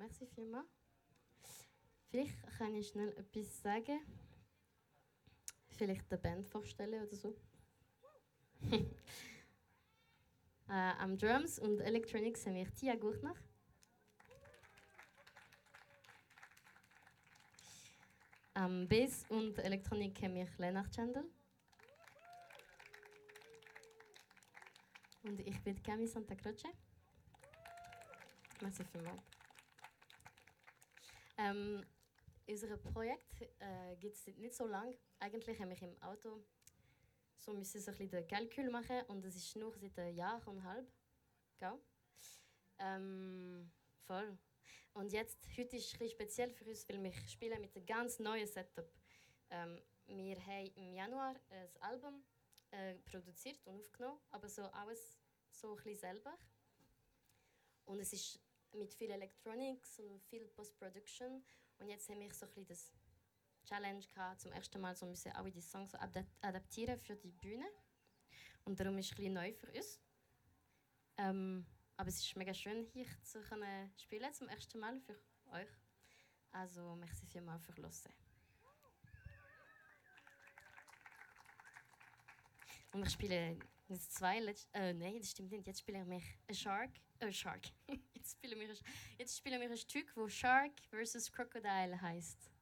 merci vielmals. Vielleicht kann ich schnell etwas sagen. Vielleicht eine Band vorstellen oder so. Am Drums und Electronics haben wir Tia Gurtner. Am Bass und Elektronik haben wir Lennart Schendel. Und ich bin Cami Santa Croce. Merci vielmals. Unser Projekt gibt es nicht so lange. Eigentlich haben wir im Auto so müssen so ein bisschen den Kalkül machen und es ist nur seit einem Jahr und einem halb. Gell? Voll. Und jetzt, heute ist es ein bisschen speziell für uns, weil wir spielen mit einem ganz neuen Setup. Wir haben im Januar ein Album produziert und aufgenommen, aber so alles so ein bisschen selber. Und es ist mit viel Electronics und viel Post-Production. Und jetzt haben wir so ein bisschen das Challenge gehabt, zum ersten Mal so müssen alle die Songs so adaptieren für die Bühne. Und darum ist es ein bisschen neu für uns. Aber es ist mega schön, hier zu spielen zum ersten Mal für euch. Also, merci vielmals für Hören. Und wir spielen jetzt zwei nein, das stimmt nicht. Jetzt spielen wir Shark. Jetzt spielen wir ein Stück, das Shark vs. Crocodile heisst.